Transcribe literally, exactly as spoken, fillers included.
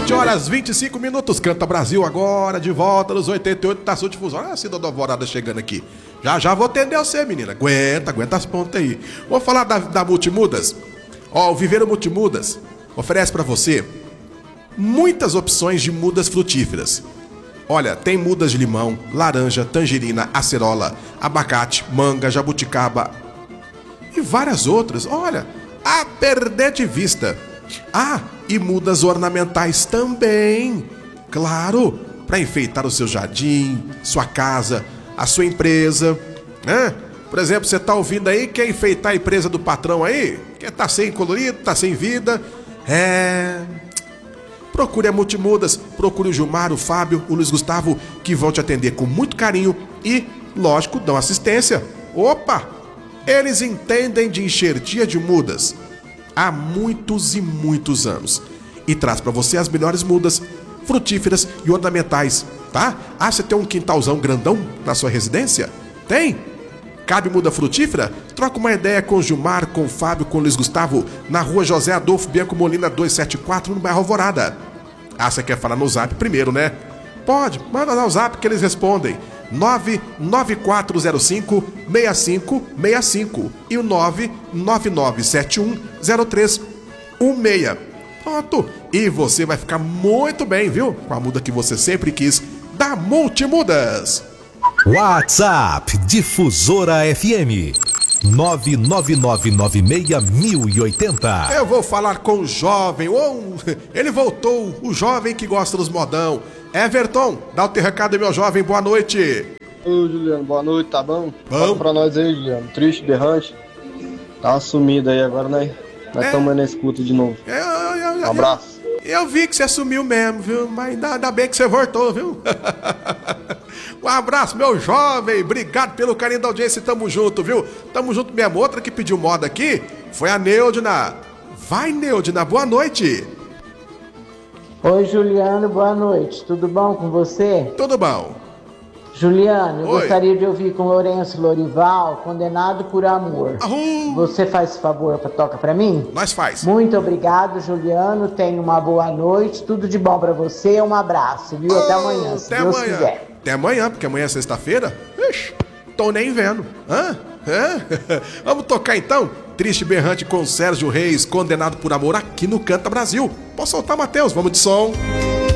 sete horas e vinte e cinco minutos. Canta Brasil agora, de volta nos oitenta e oito da sua difusão. Olha a Cida do Alvorada chegando aqui. Já já vou atender você, menina. Aguenta, aguenta as pontas aí. Vou falar da, da Multimudas. Ó, o Viveiro Multimudas oferece pra você muitas opções de mudas frutíferas. Olha, tem mudas de limão, laranja, tangerina, acerola, abacate, manga, jabuticaba e várias outras. Olha, a perder de vista. Ah, e mudas ornamentais também. Claro, para enfeitar o seu jardim, sua casa, a sua empresa, né? Por exemplo, você tá ouvindo aí, quer enfeitar a empresa do patrão aí? Quer tá sem colorido, tá sem vida? É... Procure a Multimudas, procure o Gilmar, o Fábio, o Luiz Gustavo, que vão te atender com muito carinho e, lógico, dão assistência. Opa! Eles entendem de enxertia de mudas há muitos e muitos anos e traz para você as melhores mudas frutíferas e ornamentais, tá? Ah, você tem um quintalzão grandão na sua residência? Tem? Cabe muda frutífera? Troca uma ideia com o Gilmar, com o Fábio, com o Luiz Gustavo, na rua José Adolfo Bianco Molina duzentos e setenta e quatro, no bairro Alvorada. Ah, você quer falar no zap primeiro, né? Pode, manda no zap que eles respondem. nove nove quatro zero cinco seis cinco seis cinco e o nove nove nove sete um zero três um seis. Pronto, e você vai ficar muito bem, viu? Com a muda que você sempre quis, da Multimudas. WhatsApp Difusora F M nove nove nove nove seis mil e oitenta. Eu vou falar com o jovem, ou ele voltou, o jovem que gosta dos modão. Everton, dá o teu recado, meu jovem, boa noite. Ô Juliano, boa noite, tá bom? Bom. Fala pra nós aí, Juliano. Triste, berrante. Tá uma sumida aí agora, né? Nós estamos é. na escuta de novo. Eu, eu, eu, um abraço. Eu, eu vi que você sumiu mesmo, viu? Mas ainda, ainda bem que você voltou, viu? Um abraço, meu jovem. Obrigado pelo carinho da audiência. Tamo junto, viu? Tamo junto mesmo. Outra que pediu moda aqui foi a Neudina. Vai, Neudina, boa noite. Oi, Juliano, boa noite. Tudo bom com você? Tudo bom. Juliano, eu Oi. gostaria de ouvir com Lourenço Lorival, Condenado por Amor. Ahum. Você faz esse favor para tocar para mim? Nós faz. Muito obrigado, Juliano. Tenha uma boa noite. Tudo de bom para você. Um abraço, viu? Até Oh, amanhã, se até Deus amanhã. quiser. Até amanhã, porque amanhã é sexta-feira. Ixi, tô nem vendo. Hã? Hã? Vamos tocar então? Triste Berrante com Sérgio Reis, Condenado por Amor, aqui no Canta Brasil. Posso soltar, Matheus? Vamos de som.